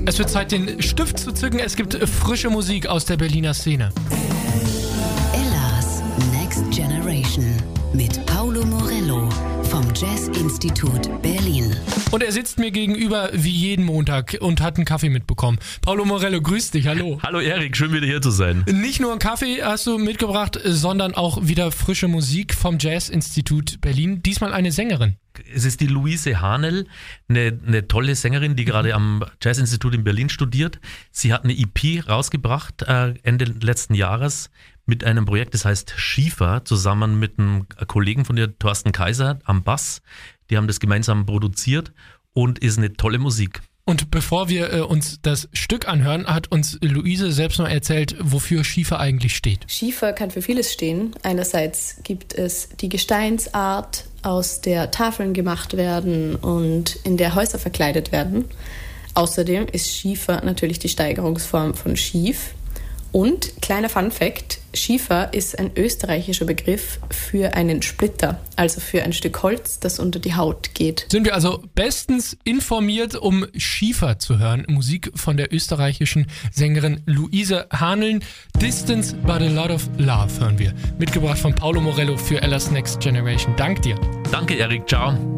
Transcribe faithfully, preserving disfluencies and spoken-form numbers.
Es wird Zeit, den Stift zu zücken. Es gibt frische Musik aus der Berliner Szene. Ella's Next Generation mit Paulo Morello vom Jazz-Institut Berlin. Und er sitzt mir gegenüber wie jeden Montag und hat einen Kaffee mitbekommen. Paulo Morello, grüß dich, hallo. Hallo Erik, schön wieder hier zu sein. Nicht nur einen Kaffee hast du mitgebracht, sondern auch wieder frische Musik vom Jazz-Institut Berlin. Diesmal eine Sängerin. Es ist die Luise Hahnel, eine, eine tolle Sängerin, die gerade am Jazz-Institut in Berlin studiert. Sie hat eine E P rausgebracht äh, Ende letzten Jahres mit einem Projekt, das heißt Schiefer, zusammen mit einem Kollegen von dir, Thorsten Kaiser, am Bass. Die haben das gemeinsam produziert und ist eine tolle Musik. Und bevor wir äh, uns das Stück anhören, hat uns Luise selbst noch erzählt, wofür Schiefer eigentlich steht. Schiefer kann für vieles stehen. Einerseits gibt es die Gesteinsart, aus der Tafeln gemacht werden und in der Häuser verkleidet werden. Außerdem ist Schiefer natürlich die Steigerungsform von Schief. Und, kleiner Funfact, Schiefer ist ein österreichischer Begriff für einen Splitter, also für ein Stück Holz, das unter die Haut geht. Sind wir also bestens informiert, um Schiefer zu hören. Musik von der österreichischen Sängerin Luise Hahnel. Distance but a lot of love hören wir. Mitgebracht von Paulo Morello für Ella's Next Generation. Dank dir. Danke Erik, ciao.